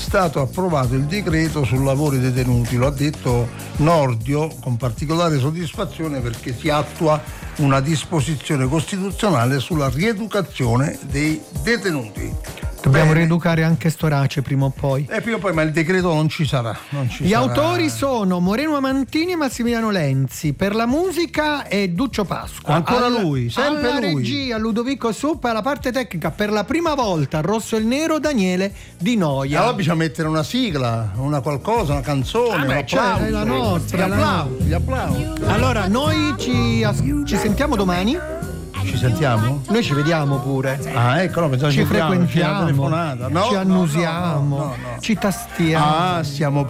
stato approvato il decreto sul lavoro dei detenuti. Lo ha detto Nordio con particolare soddisfazione, perché si attua una disposizione costituzionale sulla rieducazione dei detenuti. Dobbiamo rieducare anche Storace prima o poi. Prima o poi, ma il decreto non ci sarà. Gli autori sono Moreno Amantini e Massimiliano Lenzi. Per la musica è Duccio Pasqua. Ancora lui, sempre alla lui. regia Ludovico Suppa, alla parte tecnica per la prima volta Rosso e il Nero Daniele Di Noia. Allora bisogna mettere una sigla, una qualcosa, una canzone, un applauso. È la nostra. Gli applausi. Allora, noi ci sentiamo domani. Ci sentiamo? Noi ci vediamo pure. Ah, ecco, no, pensavo Ci frequentiamo, telefonata. No, ci annusiamo, no. ci tastiamo. Ah, stiamo